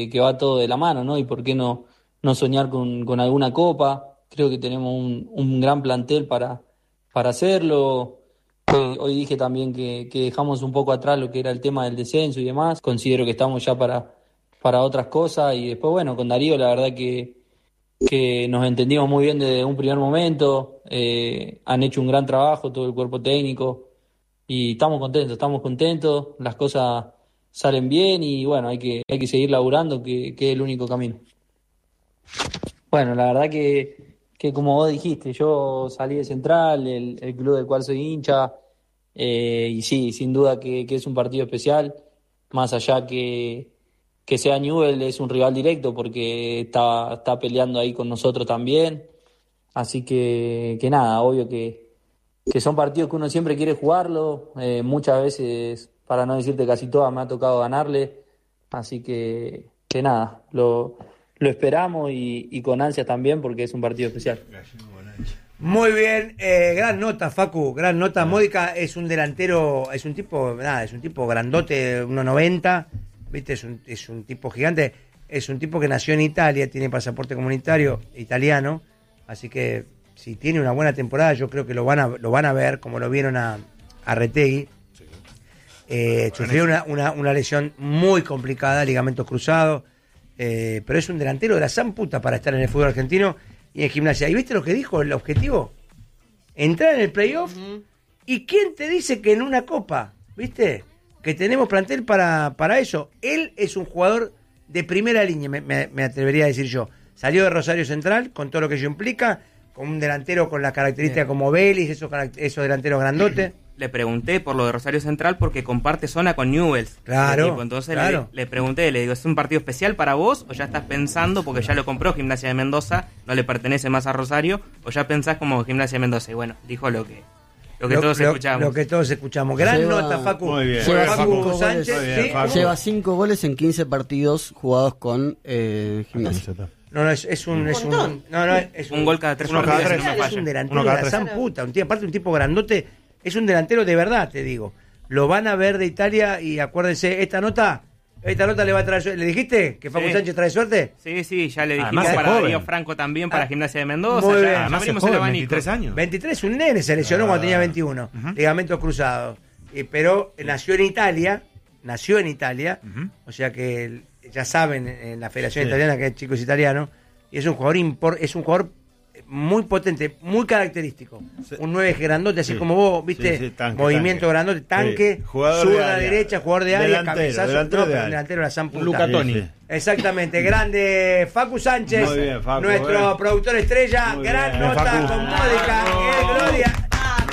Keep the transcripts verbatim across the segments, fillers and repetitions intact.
que va todo de la mano, ¿no? Y por qué no, no soñar con, con alguna copa. Creo que tenemos un, un gran plantel para, para hacerlo. Hoy, hoy dije también que, que dejamos un poco atrás lo que era el tema del descenso y demás. Considero que estamos ya para, para otras cosas. Y después, bueno, con Darío la verdad que, que nos entendimos muy bien desde un primer momento. Eh, han hecho un gran trabajo todo el cuerpo técnico. Y estamos contentos, estamos contentos. Las cosas salen bien y bueno, hay que, hay que seguir laburando, que, que es el único camino. Bueno, la verdad que, que como vos dijiste, yo salí de Central, el, el club del cual soy hincha, eh, y sí, sin duda que, que es un partido especial, más allá que, que sea Newell's, es un rival directo porque está, está peleando ahí con nosotros también, así que, que nada, obvio que, que son partidos que uno siempre quiere jugarlo, eh, muchas veces, para no decirte casi todas, me ha tocado ganarle, así que, que nada, lo... Lo esperamos y, y con ansias también porque es un partido especial. Muy bien, eh, gran nota, Facu, gran nota. Módica es un delantero, es un tipo, nada, es un tipo grandote, uno noventa, viste, es un, es un tipo gigante, es un tipo que nació en Italia, tiene pasaporte comunitario italiano, así que si tiene una buena temporada, yo creo que lo van a, lo van a ver, como lo vieron a, a Retegui. Eh, sufrió una, una, una lesión muy complicada, ligamentos cruzados. Eh, pero es un delantero de la san puta para estar en el fútbol argentino y en Gimnasia. ¿Y viste lo que dijo el objetivo? Entrar en el playoff. Uh-huh. ¿Y quién te dice que en una copa? ¿Viste? Que tenemos plantel para, para eso. Él es un jugador de primera línea, me, me, me atrevería a decir yo. Salió de Rosario Central con todo lo que ello implica, con un delantero con las características como Vélez, esos, esos delanteros grandotes. Le pregunté por lo de Rosario Central porque comparte zona con Newell's. Claro, entonces claro. Le, le pregunté, le digo, ¿es un partido especial para vos o ya estás pensando, porque ya lo compró Gimnasia de Mendoza, no le pertenece más a Rosario, o ya pensás como Gimnasia de Mendoza? Y bueno, dijo lo que lo que lo, todos lo, escuchamos. Lo que todos escuchamos. Gran lleva, nota, Facu. Muy bien. Lleva, Facu cinco Sánchez. goles, bien, ¿sí? Facu. Lleva cinco goles en quince partidos jugados con eh, Gimnasia. No, no, es, es un... Es un, no, no, es un, un gol cada tres uno partidos. Cada tres, no es un delantero de la san puta. Un tío, aparte un tipo grandote, es un delantero de verdad, te digo. Lo van a ver de Italia y acuérdense, esta nota, esta nota le va a traer suerte. ¿Le dijiste que Facu sí. Sánchez trae suerte? Sí, sí, ya le dijimos Además, para joven. Darío Franco también, para ah, Gimnasia de Mendoza. Muy ya, bien. además abrimos el abanico. veintitrés años. veintitrés, un nene se lesionó ah. cuando tenía veintiuno. Uh-huh. Ligamentos cruzados. Eh, pero nació en Italia, nació en Italia, uh-huh. o sea que ya saben en la Federación sí. Italiana que hay chicos italianos, y es un jugador impor, es un jugador muy potente, muy característico. Sí. Un nueve grandote, así sí. como vos, viste, sí, sí, tanque, movimiento tanque. grandote, tanque, sí. sube a la derecha, jugador de área, delantero, cabezazo, delantero, de delantero de la San Puta. Luca Toni. Sí, sí. Exactamente, grande Facu Sánchez, muy bien, Facu, nuestro bien. productor estrella, muy gran bien, nota Facu. con Módica, el Gloria,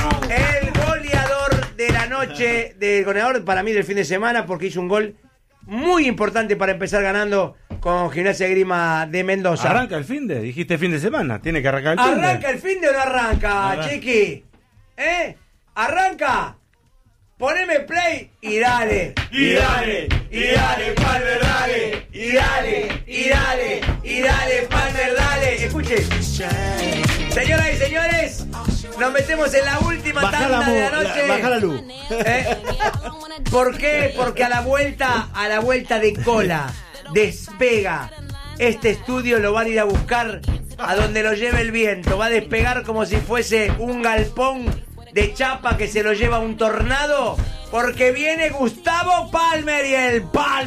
el goleador de la noche, del goleador para mí del fin de semana, porque hizo un gol muy importante para empezar ganando con Gimnasia Grima de Mendoza. Arranca el fin de, dijiste fin de semana, tiene que arrancar el fin de. ¿Arranca el fin de o no arranca, arranca. Chiqui? ¿Eh? ¿Arranca? Poneme play y dale. Y dale, y dale, Palmer, dale. Y dale, y dale, y dale, Palmer, dale. Escuche. Señoras y señores, nos metemos en la última baja tanda la de la noche. La, baja la luz. ¿Eh? ¿Por qué? Porque a la vuelta, a la vuelta de cola, despega. Este estudio lo van a ir a buscar a donde lo lleve el viento. Va a despegar como si fuese un galpón de chapa que se lo lleva un tornado. Porque viene Gustavo Palmer y el Palmer.